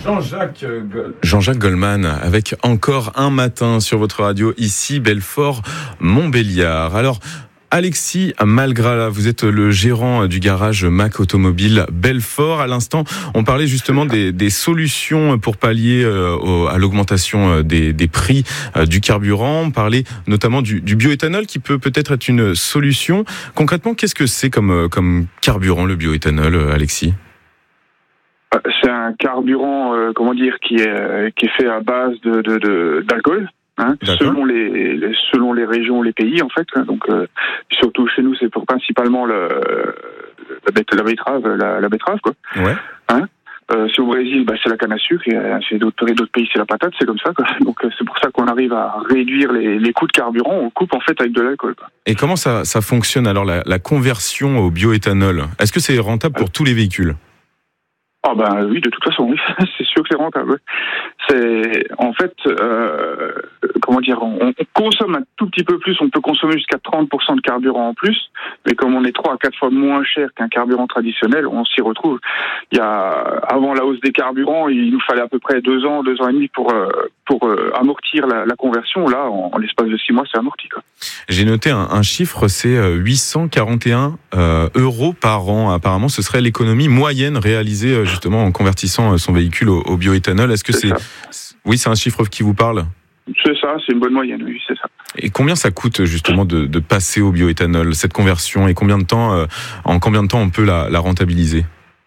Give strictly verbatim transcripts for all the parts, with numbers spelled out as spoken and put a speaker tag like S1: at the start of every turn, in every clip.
S1: Jean-Jacques, Go- Jean-Jacques Goldman avec encore un matin sur votre radio ici, Belfort, Montbéliard. Alors, Alexis Malgras, vous êtes le gérant du garage Mack Automobile Belfort. À l'instant, on parlait justement des, des solutions pour pallier euh, au, à l'augmentation des, des prix euh, du carburant. On parlait notamment du, du bioéthanol qui peut peut-être être une solution. Concrètement, qu'est-ce que c'est comme, comme carburant, le bioéthanol, Alexis ?
S2: C'est un carburant, euh, comment dire, qui est qui est fait à base de, de, de d'alcool, hein, selon les, les selon les régions, les pays en fait. Donc euh, surtout chez nous, c'est pour principalement le, la, bête, la betterave, la, la betterave quoi.
S1: Ouais.
S2: Hein euh, c'est au Brésil, bah, c'est la canne à sucre. Et c'est d'autres d'autres pays, c'est la patate. C'est comme ça quoi. Donc euh, c'est pour ça qu'on arrive à réduire les, les coûts de carburant. On coupe en fait avec de l'alcool. Quoi.
S1: Et comment ça ça fonctionne alors la, la conversion au bioéthanol ? Est-ce que c'est rentable pour tous les véhicules ?
S2: Ah ben oui, de toute façon, oui, c'est sûr que c'est rentable. C'est en fait, euh, comment dire, on, on consomme un tout petit peu plus, on peut consommer jusqu'à trente pour cent de carburant en plus, mais comme on est trois à quatre fois moins cher qu'un carburant traditionnel, on s'y retrouve. Il y a avant la hausse des carburants, il nous fallait à peu près deux ans, deux ans et demi pour euh, pour euh, amortir la, la conversion. Là, en, en l'espace de six mois, c'est amorti quoi.
S1: J'ai noté un, un chiffre, c'est huit cent quarante et un euh, euros par an. Apparemment, ce serait l'économie moyenne réalisée justement en convertissant son véhicule au, au bioéthanol. Est-ce que c'est, c'est oui, c'est un chiffre qui vous parle ?
S2: C'est ça, c'est une bonne moyenne, oui, c'est ça.
S1: Et combien ça coûte justement de, de passer au bioéthanol, cette conversion, et combien de temps, euh, en combien de temps on peut la, la rentabiliser ?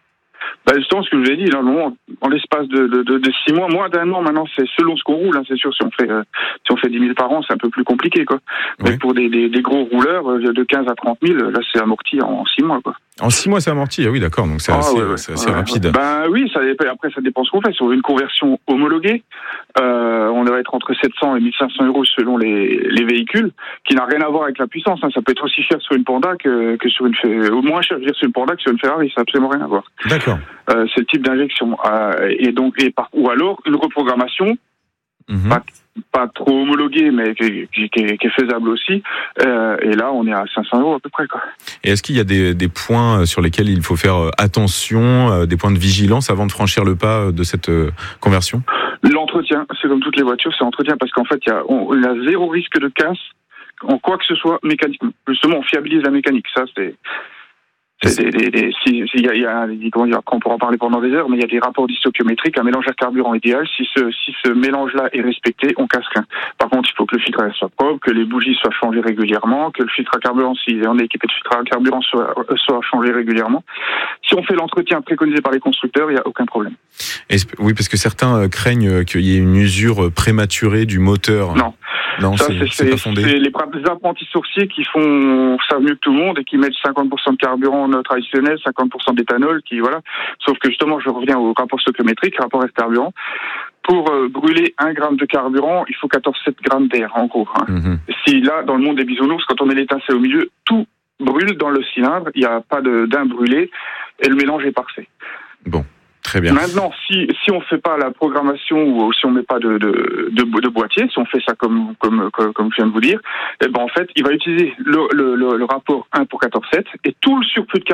S2: Bah justement, ce que je vous ai dit, là, en, en l'espace de, de, de, de six mois, moins d'un an maintenant, c'est selon ce qu'on roule, hein, c'est sûr. Si on fait euh, si on fait dix mille par an, c'est un peu plus compliqué, quoi. Oui. Mais pour des, des, des gros rouleurs de quinze à trente mille, là, c'est amorti en six mois, quoi.
S1: En six mois, c'est amorti, ah oui, d'accord, donc c'est
S2: ah,
S1: assez,
S2: ouais, ouais.
S1: c'est assez
S2: ouais,
S1: rapide.
S2: Ouais. Ben oui, ça dépend, après ça dépend ce qu'on fait. Sur une conversion homologuée, euh, on devrait être entre sept cents et mille cinq cents euros selon les, les véhicules, qui n'a rien à voir avec la puissance. Hein. Ça peut être aussi cher sur une Panda que, que sur une, au moins cher je veux dire, sur une Panda que sur une Ferrari. Ça n'a absolument rien à voir.
S1: D'accord.
S2: Euh, c'est le type d'injection, euh, et donc et par, ou alors une reprogrammation. Mmh. Pas, pas trop homologué, mais qui, qui, qui, est, qui est faisable aussi. Euh, et là, on est à cinq cents euros à peu près, quoi.
S1: Et est-ce qu'il y a des, des points sur lesquels il faut faire attention, des points de vigilance avant de franchir le pas de cette conversion ?
S2: L'entretien, c'est comme toutes les voitures, c'est l'entretien, parce qu'en fait, il y a, on, il y a zéro risque de casse en quoi que ce soit mécaniquement. Justement, on fiabilise la mécanique. Ça, c'est... C'est des, des, des, si, si, y a, y a, comment dire, on pourra en parler pendant des heures, mais il y a des rapports distociométriques, un mélange à carburant idéal. Si ce, si ce mélange-là est respecté, on casse rien. Par contre, il faut que le filtre soit propre, que les bougies soient changées régulièrement, que le filtre à carburant, si on est équipé de filtre à carburant, soit, soit changé régulièrement. Si on fait l'entretien préconisé par les constructeurs, il n'y a aucun problème.
S1: Et, oui, parce que certains craignent qu'il y ait une usure prématurée du moteur.
S2: Non.
S1: Non,
S2: ça,
S1: c'est,
S2: c'est,
S1: c'est, pas fondé.
S2: C'est les apprentis sorciers qui font savent mieux que tout le monde et qui mettent cinquante pour cent de carburant traditionnel, cinquante pour cent d'éthanol, qui voilà. Sauf que justement, je reviens au rapport stoichiométrique, rapport air-carburant. Pour euh, brûler un gramme de carburant, il faut quatorze virgule sept grammes d'air, en gros. Hein. Mm-hmm. Si là, dans le monde des bisounours, quand on met l'étincelle au milieu, tout brûle dans le cylindre. Il n'y a pas de, d'un brûlé et le mélange est parfait.
S1: Bon. Très bien.
S2: Maintenant, si si on fait pas la programmation ou si on met pas de de, de, de boîtier, si on fait ça comme comme comme, comme je viens de vous dire, eh ben en fait, il va utiliser le le, le, le rapport un pour quatorze virgule sept et tout le surplus de carburant